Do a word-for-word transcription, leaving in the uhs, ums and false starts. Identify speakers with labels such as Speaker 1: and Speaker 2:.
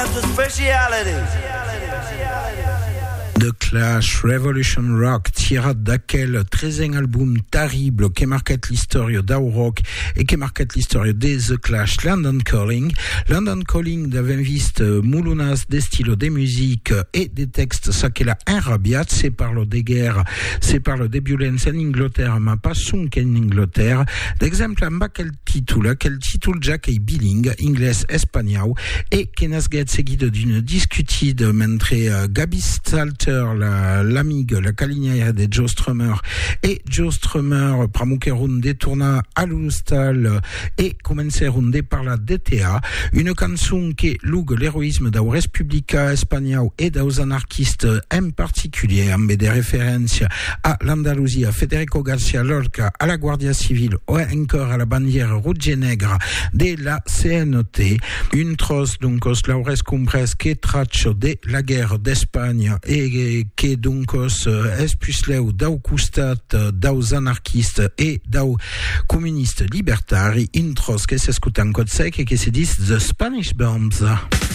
Speaker 1: was the speciality.
Speaker 2: The Clash, Revolution Rock, tirad d'aquel trezen album terrible che marquet l'historia d'au rock e che marquet l'historia de The Clash, London Calling. London Calling d'aven vist moulounas d'estilo de musique et des textes ça qu'elle a enrabiat, c'est parlo de guerre, c'est parlo de violence en Angleterre, ma pas sonc en Angleterre. D'exemple, en bas quel titre, quel titre Jack et bilingue, inglés, espagnol, et que nasget seguido d'une discutide mentre uh, Gabi Stalter, la, l'amigue, la calignaire de Joe Strummer, et Joe Strummer, pramuquerun détourna à l'Ustal, et commencerun de parler de T A, une chanson qui lugue l'héroïsme d'au Respublica espagnol et d'aux anarchistes en particulier, amb des références à l'Andalousie, à Federico García Lorca, à la Guardia Civile, ou encore à la bandière rouge et nègre de la C N T. Une trosse, donc, os laures compres que traccio de la guerre d'Espagne et que, donc, os espusleu d'au costat d'aus anarchistes et d'au communistes libertari, une trosse que s'escuta en code sec et que se dit The Spanish Bombs.